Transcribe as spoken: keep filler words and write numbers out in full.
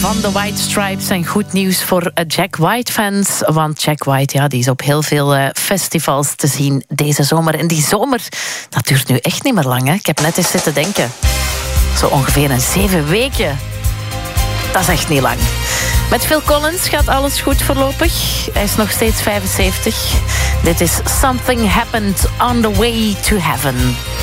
van de White Stripes. En goed nieuws voor Jack White-fans. Want Jack White ja, die is op heel veel uh, festivals te zien deze zomer. En die zomer, dat duurt nu echt niet meer lang. Hè? Ik heb net eens zitten denken. Zo ongeveer een zeven weken. Dat is echt niet lang. Met Phil Collins gaat alles goed voorlopig. Hij is nog steeds vijfenzeventig. Dit is Something Happened on the Way to Heaven.